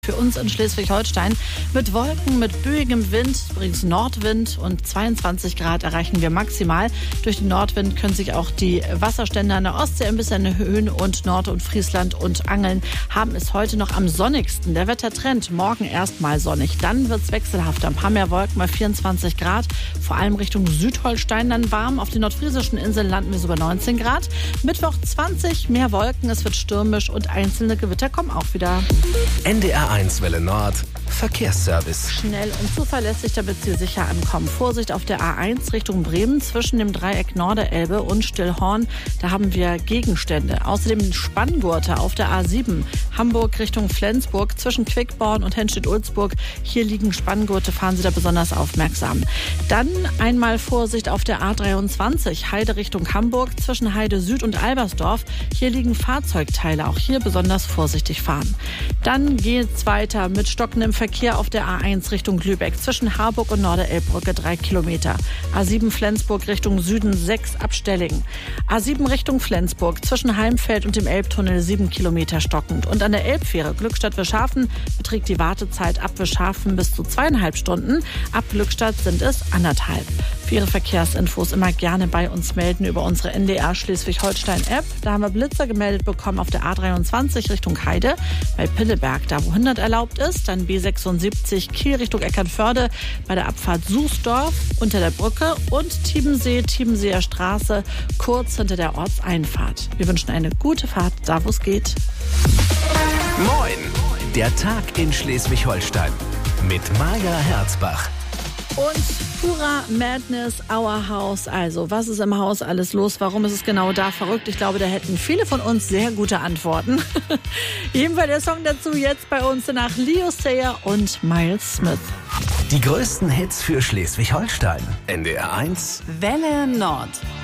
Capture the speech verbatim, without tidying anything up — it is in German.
Für uns in Schleswig-Holstein mit Wolken, mit böigem Wind, übrigens Nordwind und zweiundzwanzig Grad erreichen wir maximal. Durch den Nordwind können sich auch die Wasserstände an der Ostsee ein bisschen erhöhen und Nord- und Friesland und Angeln haben es heute noch am sonnigsten. Der Wettertrend, morgen erstmal sonnig, dann wird es wechselhafter. Ein paar mehr Wolken bei vierundzwanzig Grad, vor allem Richtung Südholstein dann warm. Auf den nordfriesischen Inseln landen wir so bei neunzehn Grad. Mittwoch zwanzig, mehr Wolken, es wird stürmisch und einzelne Gewitter kommen auch wieder. N D R eins Welle Nord, Verkehrsservice. Schnell und zuverlässig, damit Sie sicher ankommen. Vorsicht auf der A eins Richtung Bremen zwischen dem Dreieck Norderelbe und Stillhorn. Da haben wir Gegenstände. Außerdem Spanngurte auf der A sieben Hamburg Richtung Flensburg zwischen Quickborn und Henstedt-Ulzburg. Hier liegen Spanngurte, fahren Sie da besonders aufmerksam. Dann einmal Vorsicht auf der A dreiundzwanzig Heide Richtung Hamburg zwischen Heide Süd und Albersdorf. Hier liegen Fahrzeugteile, auch hier besonders vorsichtig fahren. Dann geht's weiter mit stockendem Verkehr auf der A eins Richtung Lübeck zwischen Harburg und Norderelbbrücke drei Kilometer. A sieben Flensburg Richtung Süden sechs Abstellingen. A sieben Richtung Flensburg zwischen Heimfeld und dem Elbtunnel sieben Kilometer stockend. Und an der Elbfähre Glückstadt-Wischhafen beträgt die Wartezeit ab Wischhafen bis zu zweieinhalb Stunden. Ab Glückstadt sind es anderthalb. Für Ihre Verkehrsinfos immer gerne bei uns melden über unsere N D R Schleswig-Holstein-App. Da haben wir Blitzer gemeldet bekommen auf der A dreiundzwanzig Richtung Heide bei Pilleberg, da wo hundert erlaubt ist. Dann B sechsundsiebzig Kiel Richtung Eckernförde bei der Abfahrt Sußdorf unter der Brücke und Tiebensee, Tiebenseer Straße kurz hinter der Ortseinfahrt. Wir wünschen eine gute Fahrt, da wo es geht. Moin, der Tag in Schleswig-Holstein mit Maja Herzbach. Und purer Madness, Our House. Also, was ist im Haus alles los? Warum ist es genau da verrückt? Ich glaube, da hätten viele von uns sehr gute Antworten. Jedenfalls der Song dazu jetzt bei uns nach Leo Sayer und Miles Smith. Die größten Hits für Schleswig-Holstein. N D R eins Welle Nord.